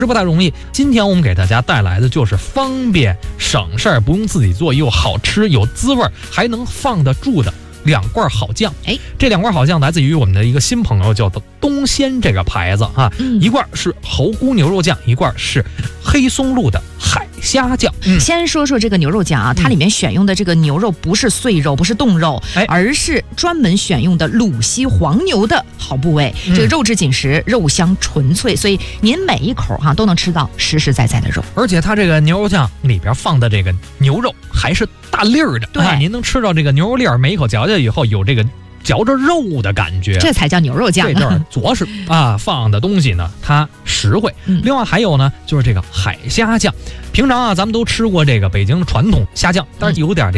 这不太容易。今天我们给大家带来的就是方便省事儿，不用自己做，又好吃有滋味，还能放得住的2罐好酱。这2罐好酱来自于我们的一个新朋友，叫做东鲜这个牌子啊。一罐是猴菇牛肉酱，一罐是黑松露的海虾酱。 先说说这个牛肉酱啊，它里面选用的这个牛肉不是碎肉，不是冻肉，而是专门选用的鲁西黄牛的好部位。这个肉质紧实，肉香纯粹，所以您每一口都能吃到实实在在的肉。 而且它这个牛肉酱里边放的这个牛肉还是大粒儿的， 对， 您能吃到这个牛肉粒儿，每一口嚼下以后有这个嚼着肉的感觉， 这才叫牛肉酱。 这就是着实啊，放的东西呢它实惠。另外还有呢，就是这个海虾酱。平常啊，咱们都吃过这个北京传统虾酱，但是有点这个